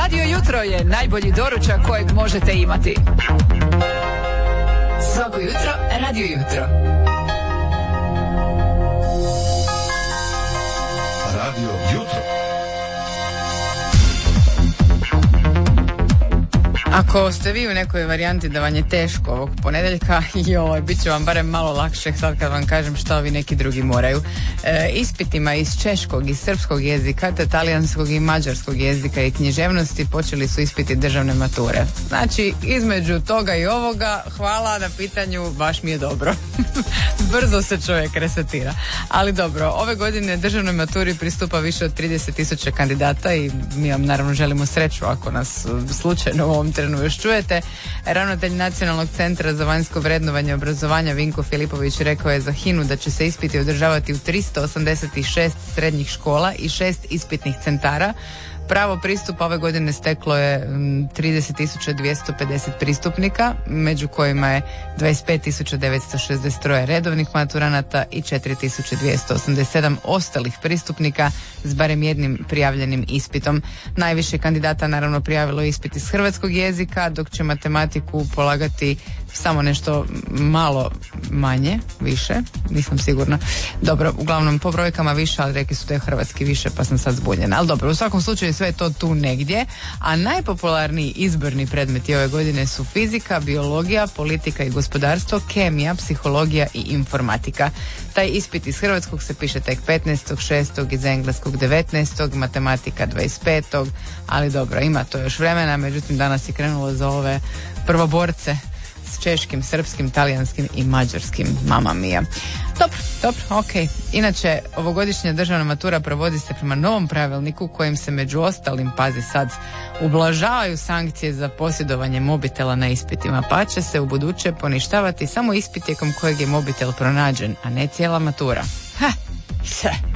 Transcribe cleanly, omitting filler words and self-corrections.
Radio Jutro je najbolji doručak kojeg možete imati. Svako jutro, Radio Jutro. Radio Jutro. Ako ste vi u nekoj varijanti da vam je teško ovog ponedjeljka, bit će vam barem malo lakše sad kad vam kažem što ovi neki drugi moraju. Ispitima iz češkog i srpskog jezika, te talijanskog i mađarskog jezika i književnosti počeli su ispiti državne mature. Znači, između toga i ovoga, hvala na pitanju, baš mi je dobro. Brzo se čovjek resetira. Ali dobro, ove godine državnoj maturi pristupa više od 30.000 kandidata i mi vam naravno želimo sreću ako nas slučajno u ovom trenu još čujete. Ravnatelj Nacionalnog centra za vanjsko vrednovanje obrazovanja Vinko Filipović rekao je za HINA-u da će se ispiti održavati u 386 srednjih škola i 6 ispitnih centara. Pravo pristupa ove godine steklo je 30.250 pristupnika, među kojima je 25.963 redovnih maturanata i 4.287 ostalih pristupnika s barem jednim prijavljenim ispitom. Najviše kandidata naravno prijavilo ispit iz hrvatskog jezika, dok će matematiku polagati samo nešto malo manje, više, nisam sigurna. Dobro, uglavnom po brojkama više, ali rekli su da je hrvatski više, pa sam sad zbunjena. Ali dobro, u svakom slučaju sve je to tu negdje, a najpopularniji izborni predmeti ove godine su fizika, biologija, politika i gospodarstvo, kemija, psihologija i informatika. Taj ispit iz hrvatskog se piše tek 15.6. iz engleskog 19. matematika 25. ali dobro, ima to još vremena, međutim danas je krenulo za ove prvoborce s češkim, srpskim, talijanskim i mađarskim, mama mia. Dobro, ok. Inače, ovogodišnja državna matura provodi se prema novom pravilniku kojim se među ostalim, pazi sad, ublažavaju sankcije za posjedovanje mobitela na ispitima, pa će se u buduće poništavati samo ispit tijekom kojeg je mobitel pronađen, a ne cijela matura.